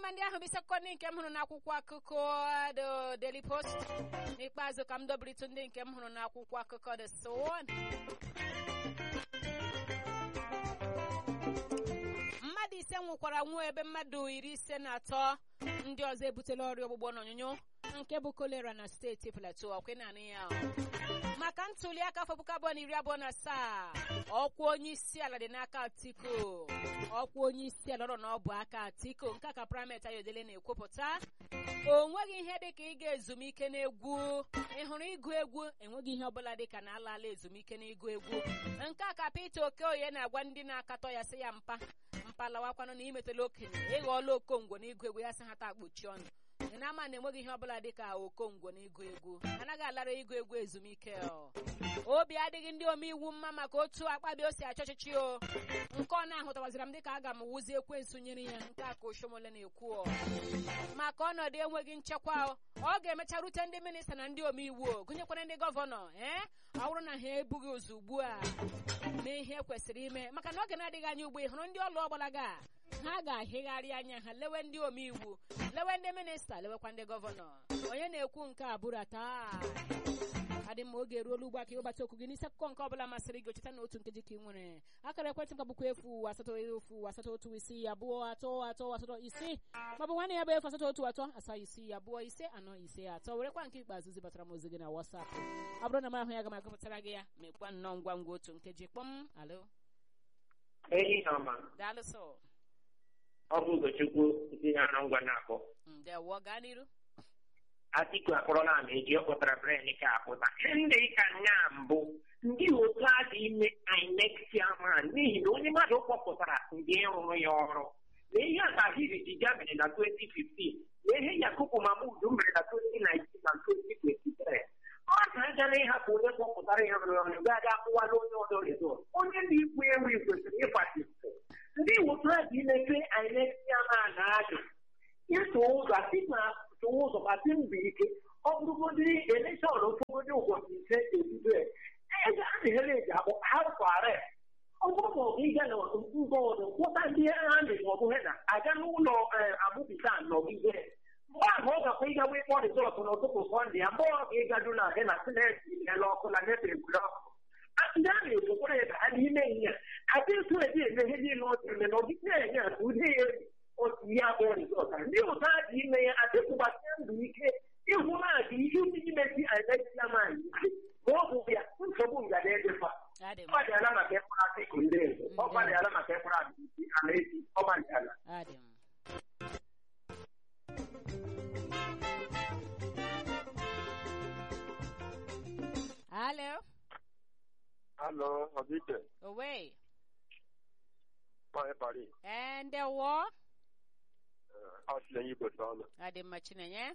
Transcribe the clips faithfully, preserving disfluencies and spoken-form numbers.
ma ndị ahụ bụ isi akụkọ ndị nke m hụrụ n'akwụkwọ akụkọ The Daily Post. N'ikpeazụ ka m dobritụ ndị nke m hụrụ n'akwụkwọ akụkọ The Sun. Mmadụ ise nwụkwara nwụọ ebe mmadụ iri ise na atọ ndị ọzọ ebutela ọrịa ọgbụgbọ n'onyonyo nke bụ kolera na steeti Plateau. Ọkwa naanị ya maka ntuli aka afọ puku abụọ na iri abụọ na asaa, ọkwa onye isi ala dị n'aka Atiku. Ọkwa onye isi ala nọ n'ọbụ aka Atiku. Nke a ka Primate Ayodele na-ekwupụta. O nweghị ihe dịka ịga ezumike n'egwu. Ị hụrụ ịgụ egwu? Enweghị ihe ọbụla dịka na ala ala ezumike n'ịgụ egwu. Nke a ka Peter Okoye na-agwa ndị na-akatọ ya sị ya mpa mpalawakwanụ na imetela okenye ịghọọla okongwo n'ịgụ egwu ya sị ha taa kpuchi ọnụ. Ị na-ama na enweghị ihe ọbụla dịka okongwo n'ịgụ egwu. Anaghị alara ịgụ egwu ezumike. Obi adịghị ndị omeiwu mma maka otu akpabi o si achọ ọchịchị o. Nke ọ na-ahụtawazira m dịka aga m wuzi ekwensu nyere ya. Nke a ka Oshomole na-ekwu maka ọnọdụ enweghị nchekwa. Ọ ga-emecha rute ndị minista na ndị omeiwu gụnyekwara ndị gọvanọ ee ọ bụrụ na ha ebughị ụzọ ugbu a mee ihe kwesịrị ime, maka na oge na-adịghị anya ugbu hụrụ ndị ọlụ ọgbalaga ha ga-ahịgharị anya ha lewe ndị omeiwu, lewe ndị minista, lewekwa ndị gọvanọ. Onye na-ekwu nke a bụrụ taa adị mma oge eruola ugbu a ka ịgbata okwu gị n'isi akụkọ nke ọbụla masịrị gị. Ocheta na otu nkeji ka ị nwere akara ekwentị m bụkwa efu asatọ efu asatọ otu isii abụọ atọ atọ asatọ isii maọbụ nwanne ya bụ efu asatọ otu atọ asaa isii abụọ ise anọ ise atọ. Werekwa nke ikpeazụ zibatara m ozi gị na WhatsApp. Ọ bụrụ na m ahụ ya ga m agụpụtara gị ya mekwa nnọọ ngwa ngwa otu nkeji kpọm. Alo, daalụ sọ. Ọ bụ Ugochukwu ndị na ngwa na-akpọ. Ndewo, gaa n'iru. Atiku akpọrọla ama eji ọ kpọtara bren ka akpụta ndị ka nga mbụ ndị otu a dị ime INEC chairman n'ihi na onye mmadụ kpọpụtara ndị rụrụ ya ọrụ na ihe Tahir Jega mere na twenty fifteen na ihe Yakubu Mahmood mere na twenty nineteen na twenty twenty-three. Ọ ga-agana ịhapụ onye kpọpụtara ya rụrụ ọrụ ga-aga akwụwala onye ọdọ rezọt. Onye na-ikwu ewu kwesịrị ịkwasịpụ ndị otu a dị imepe INEC chairman na-adị ịtụ ụzọ Atiku atụ ụzọ gbasi mbọ ike. Ọ bụrụgodị elekshọn ụfọdụ ụbọchị ise ebido eze a na-ehere eji akpọ harụkwara ọgwụgwọ ịga na mba ọdụ kwụta ndị agha ndị maọbụ hena aga n'ụlọ abụbisa nọgide mgbe ahụ ọ gakwa ịga wee kpọ rizọtụ n'ụtụtụ Sọnde ya mgbe ọ ga-ịgadu na hena sineti ele ọkụ na nepegburu ọkụ ndị a na-esokwara ebe ha n'ime ihe Atiku eji eme ihe niile ọ na-eme na ọgịte enye ya ụdị ya otu ihe abụọ rizọt ndị ụta dị ime ya Atiku gbasie mbọ ike ịhụ na adị ihe ndị imezi INEC chairman ma ọ bụ ya nsogbu ngada edekwa ọ gbadịala maka ịkpara Atiku ndị ezo ọ gbadịala maka ịkpara Amaechi ọ gbadịala. Hello. Hello, Obite. Away. Bye, buddy. And the war? Uh, I'll see you put on. I didn't much in it.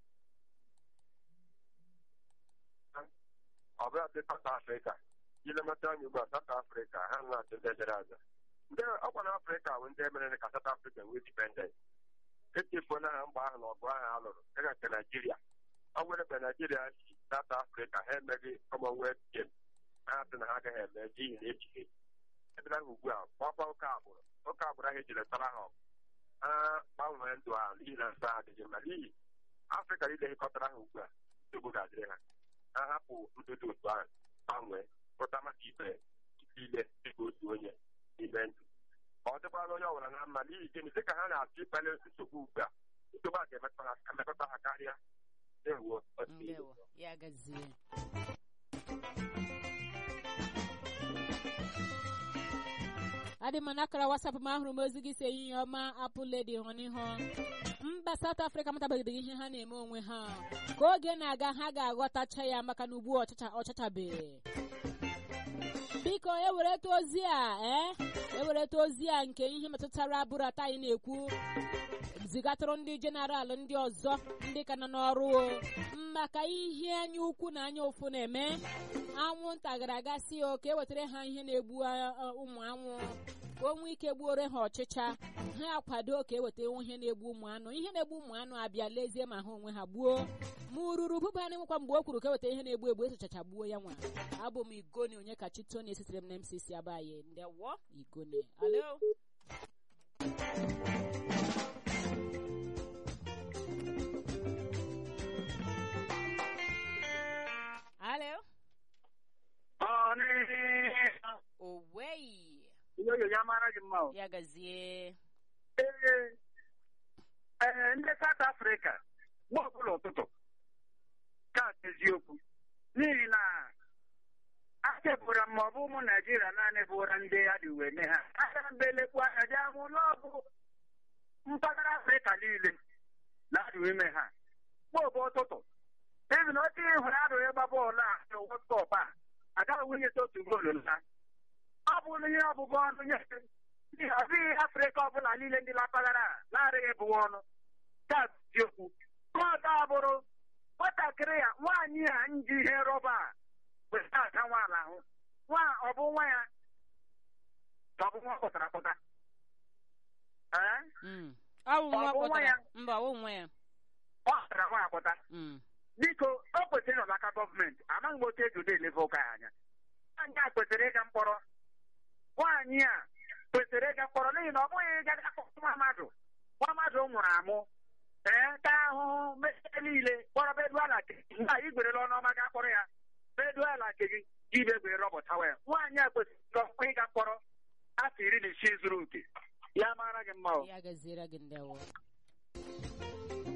About the South Africa. You never tell me about South Africa. I'm not the desert. There, up in Africa, when they're in South Africa, we dependent. Fifty for now, I'm buying or buying out of Nigeria. I went up in Nigeria, South Africa, and maybe Commonwealth Games. After the Haga had the G and H. And then we go, Papa Cabo, Ocabra, the Taraho. Ah, Bowman to our leader, Sad, in Mali. Africa is a Cotarahuga, to go out there. I have to do it by somewhere, but I'm a keeper. Ile go to onye event. Ọ dịkwa onye ọbụla na Mali ike ni dịka ha na-atụ ịkpali nsogbu ugbu a nsogbu a ga-emekọta ha karịa. Ndewo. Ndewo. Ya gazie. Adị m n'akara WhatsApp m ahụrụ m ozi gị si ehihie ọma apụle dị hụ n'ihu. Mba South Africa matabeghị ihe ha na-eme onwe ha ka oge na-aga ha ga-aghọtacha ya maka na ugbu ọchacha ọchachabe. Biko ewereta ozi a eh ewereta ozi a nke ihe metụtara abụrụ ata anyị na-ekwu zigatụrụ ndị jeneral ndị ọzọ ndị ka nọ n'ọrụ maka ihe anya ukwu na anya ụfụ na-eme. Anwụnta gara aga si o ka ewetara ha ihe na-egbu ụmụ anwụ ka o nwee ike gbuore ha ọchịcha ha akwado ka eweta ihe na-egbu ụmụ anụ ihe na-egbu ụmụ anụ abịa lezie ma ha onwe ha gbuo ma ururu bụba na-enwekwa mgbe o kwuru ka eweta ihe na-egbu egbu esochacha gbuo ya nwa. Abụ m Igoni onye ka Chitoni esitere m na M C C abaye ndewo Igoni. Alo ya mara gị mma. Ya gazie. Ee, ee, ndị South Africa gba ọbụla ụtụtụ ka eziokwu n'ihi na a chepụra ma ọ bụ ụmụ Naijiria naanị bụra ndị ya dị wee mee ha aka mbe lekwu anya ji ahụ n'ọbụ mpaghara Afrịka niile na-adị ime ha gba ụtụtụ ebi na otu ịhụrụ arụ ịgba bọọlụ a wọtkọp a agaghị nwunye otu goolu na ọ bụ ihe ọbụbụ ọnụ nye ọ dịghị Afrịka ọbụla niile ndị la mpaghara a na-arịghị bụwa ọnụ ka eziokwu ọda bụrụ nwatakịrị ya nwaanyị a nji ihe rọba a weta aka nwaala ahụ nwa ọ bụ nwa ya ka ọ bụ nwa pụtara pụta ọ bụ nwa ya mba ọ bụ nwa ya ọ pụtara nwa ya pụta biko o kwesịrị nọ n'aka gọọmenti amaghị m otu ejude elebe ụka ya anya nwaanyị a kwesịrị ịga mkpọrọ nwaanyị a kwesịrị ịga mkpọrọ n'ihi na ọ bụghị ịga akpọrọ nwa mmadụ nwa mmadụ nwụrụ amụ ee taa ahụhụ mee niile kpọrọ beduala mgbe igwerela ọnụọma ga kpọrọ ya beduala nke gị ibe gwere rọbọtawa ya nwaanyị a kwesịrị ịga mkpọrọ afọ iri na isii zuru oke ya mara gị mma. Ya gaziere gị ndewo.